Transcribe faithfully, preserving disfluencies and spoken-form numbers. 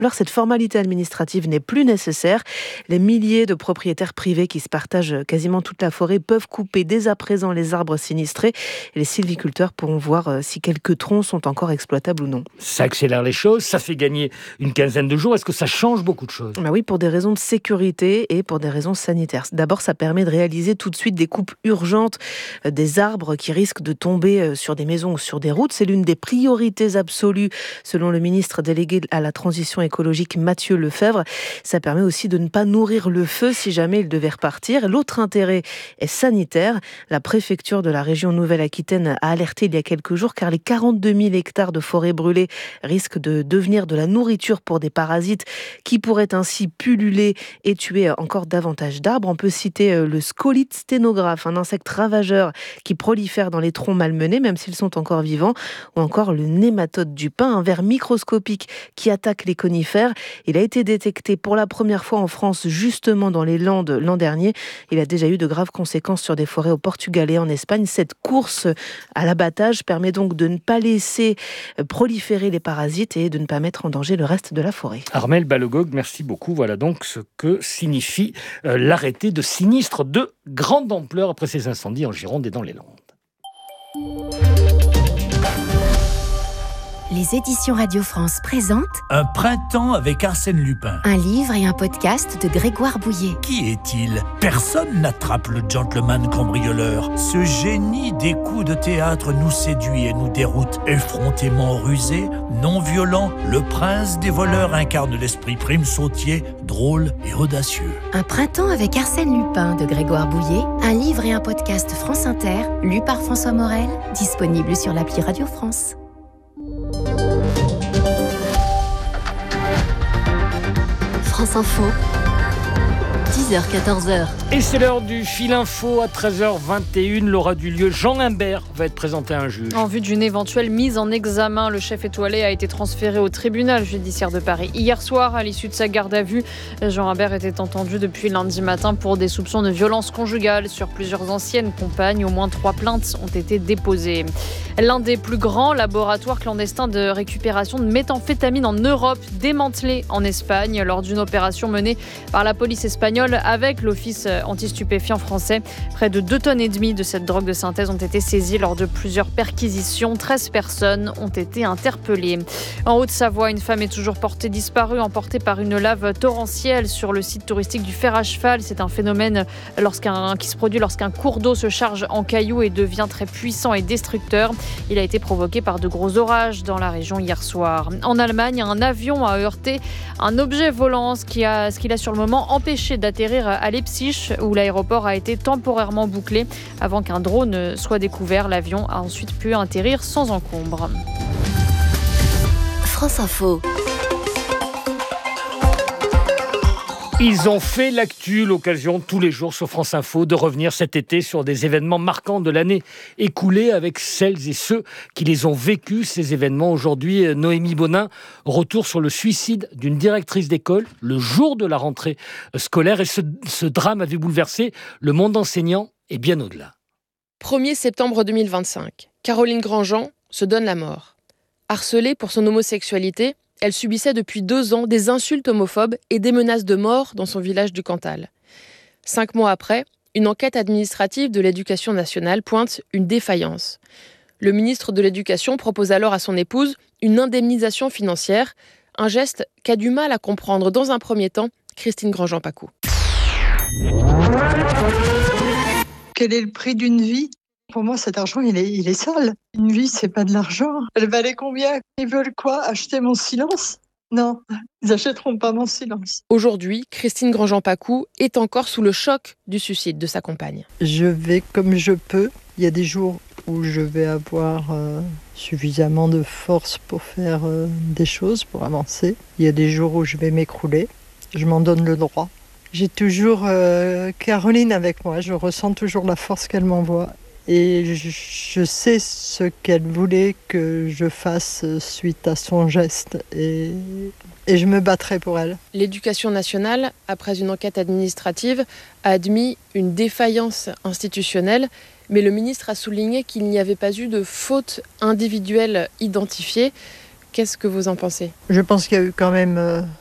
Alors, cette formalité administrative n'est plus nécessaire. Les milliers de propriétaires privés qui se partagent quasiment toute la forêt peuvent couper dès à présent les arbres sinistrés. Et les sylviculteurs pourront voir si quelques troncs sont encore exploitables ou non. Ça accélère les choses, ça fait gagner une quinzaine de jours. Est-ce que ça change beaucoup de choses ? Ben oui, pour des raisons de sécurité et pour des raisons sanitaires. D'abord, ça permet de réaliser tout de suite des coupes urgentes des arbres qui risquent de tomber sur des maisons ou sur des routes. C'est l'une des priorités absolues, selon le ministre délégué à la transition écologique. écologique Mathieu Lefebvre. Ça permet aussi de ne pas nourrir le feu si jamais il devait repartir. L'autre intérêt est sanitaire. La préfecture de la région Nouvelle-Aquitaine a alerté il y a quelques jours car les quarante-deux mille hectares de forêt brûlée risquent de devenir de la nourriture pour des parasites qui pourraient ainsi pulluler et tuer encore davantage d'arbres. On peut citer le scolite sténographe, un insecte ravageur qui prolifère dans les troncs malmenés, même s'ils sont encore vivants, ou encore le nématode du pin, un ver microscopique qui attaque les conifères. Il a été détecté pour la première fois en France, justement dans les Landes l'an dernier. Il a déjà eu de graves conséquences sur des forêts au Portugal et en Espagne. Cette course à l'abattage permet donc de ne pas laisser proliférer les parasites et de ne pas mettre en danger le reste de la forêt. Armelle Balogog, merci beaucoup. Voilà donc ce que signifie euh, l'arrêté de sinistre de grande ampleur après ces incendies en Gironde et dans les Landes. Les éditions Radio France présentent Un printemps avec Arsène Lupin. Un livre et un podcast de Grégoire Bouillet. Qui est-il ? Personne n'attrape le gentleman cambrioleur. Ce génie des coups de théâtre nous séduit et nous déroute. Effrontément rusé, non violent, le prince des voleurs incarne l'esprit prime sautier, drôle et audacieux. Un printemps avec Arsène Lupin de Grégoire Bouillet. Un livre et un podcast France Inter, lu par François Morel, disponible sur l'appli Radio France. France Info, dix heures quatorze heures. Et c'est l'heure du fil info à treize heures vingt et une. Laura Dulieu, Jean Imbert va être présenté à un juge. En vue d'une éventuelle mise en examen, le chef étoilé a été transféré au tribunal judiciaire de Paris. Hier soir, à l'issue de sa garde à vue, Jean Imbert était entendu depuis lundi matin pour des soupçons de violence conjugale sur plusieurs anciennes compagnes. Au moins trois plaintes ont été déposées. L'un des plus grands laboratoires clandestins de récupération de méthamphétamine en Europe, démantelé en Espagne lors d'une opération menée par la police espagnole avec l'office anti-stupéfiants français. Près de deux tonnes et demie de cette drogue de synthèse ont été saisies lors de plusieurs perquisitions. treize personnes ont été interpellées. En Haute-Savoie, une femme est toujours portée disparue, emportée par une lave torrentielle sur le site touristique du Fer à Cheval. C'est un phénomène lorsqu'un, qui se produit lorsqu'un cours d'eau se charge en cailloux et devient très puissant et destructeur. Il a été provoqué par de gros orages dans la région hier soir. En Allemagne, un avion a heurté un objet volant, ce qui a, ce qui l'a sur le moment empêché d'atterrir à Leipzig, où l'aéroport a été temporairement bouclé. Avant qu'un drone soit découvert, l'avion a ensuite pu atterrir sans encombre. France Info. Ils ont fait l'actu, l'occasion tous les jours sur France Info de revenir cet été sur des événements marquants de l'année écoulée avec celles et ceux qui les ont vécus, ces événements. Aujourd'hui, Noémie Bonin, retour sur le suicide d'une directrice d'école le jour de la rentrée scolaire. Et ce, ce drame avait bouleversé le monde enseignant et bien au-delà. premier septembre deux mille vingt-cinq, Caroline Grandjean se donne la mort. Harcelée pour son homosexualité, elle subissait depuis deux ans des insultes homophobes et des menaces de mort dans son village du Cantal. Cinq mois après, une enquête administrative de l'Éducation nationale pointe une défaillance. Le ministre de l'Éducation propose alors à son épouse une indemnisation financière, un geste qu'a du mal à comprendre dans un premier temps Christine Grandjean-Pacou. Quel est le prix d'une vie ? Pour moi, cet argent, il est, il est sale. Une vie, c'est pas de l'argent. Elle valait combien ? Ils veulent quoi ? Acheter mon silence ? Non, ils achèteront pas mon silence. Aujourd'hui, Christine Grandjean-Pacou est encore sous le choc du suicide de sa compagne. Je vais comme je peux. Il y a des jours où je vais avoir euh, suffisamment de force pour faire euh, des choses, pour avancer. Il y a des jours où je vais m'écrouler. Je m'en donne le droit. J'ai toujours euh, Caroline avec moi. Je ressens toujours la force qu'elle m'envoie. Et je, je sais ce qu'elle voulait que je fasse suite à son geste et, et je me battrai pour elle. L'Éducation nationale, après une enquête administrative, a admis une défaillance institutionnelle, mais le ministre a souligné qu'il n'y avait pas eu de faute individuelle identifiée. Qu'est-ce que vous en pensez ? Je pense qu'il y a eu quand même euh,